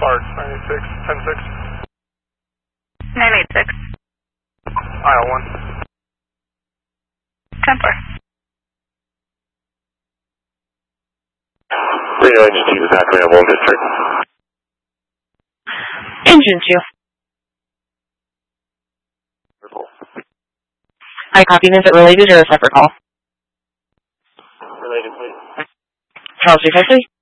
Clark, 986, 106. 986. Aisle 1. 10-4. Radio Engine 2 is acting on Wolf District. Engine 2. Hi, copy. Is it related or a separate call? Related, please. Charles 353.